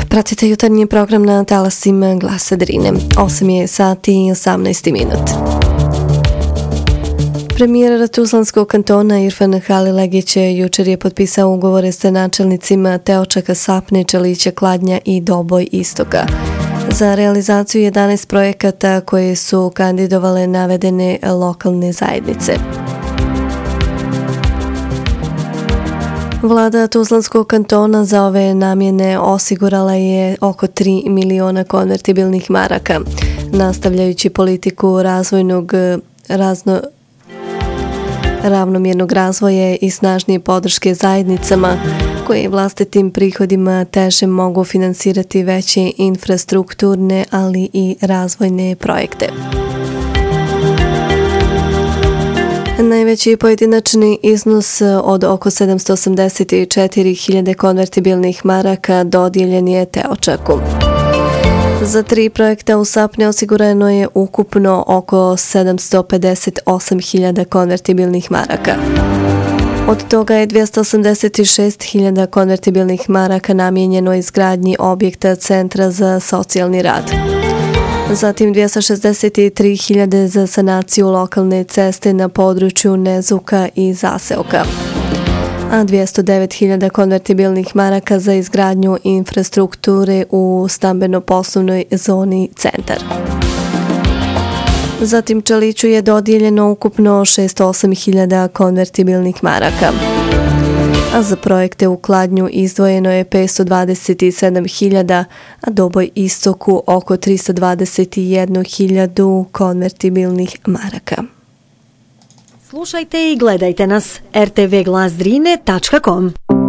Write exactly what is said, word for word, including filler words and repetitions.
Pratite jutarnji program na talasima Glasa Drine. osam je sati i osamnaest minut. Premijer Tuzlanskog kantona Irfan Halilagić jučer je potpisao ugovore sa načelnicima Teočaka, Sapne, Čelića, Kladnja i Doboj Istoka za realizaciju jedanaest projekata koje su kandidovale navedene lokalne zajednice. Vlada Tuzlanskog kantona za ove namjene osigurala je oko tri miliona konvertibilnih maraka, nastavljajući politiku razvojnog razno ravnomjernog razvoja i snažnije podrške zajednicama koje vlastitim prihodima teže mogu finansirati veće infrastrukturne, ali i razvojne projekte. Najveći pojedinačni iznos od oko sedamsto osamdeset četiri hiljade konvertibilnih maraka dodijeljen je Teočaku. Za tri projekta u Sapne osigurano je ukupno oko sedamsto pedeset osam hiljada konvertibilnih maraka. Od toga je dvjesto osamdeset šest hiljada konvertibilnih maraka namijenjeno izgradnji objekta Centra za socijalni rad. Zatim dvjesto šezdeset tri hiljade za sanaciju lokalne ceste na području Nezuka i Zaseoka, a dvjesto devet hiljada konvertibilnih maraka za izgradnju infrastrukture u stambeno-poslovnoj zoni Centar. Zatim Čeliću je dodijeljeno ukupno šezdeset osam hiljada konvertibilnih maraka, a za projekte u Kladnju izdvojeno je petsto dvadeset sedam hiljada, a Doboj Istoku oko tristo dvadeset jednu hiljadu konvertibilnih maraka. Slušajte i gledajte nas er te ve glas drine tačka kom.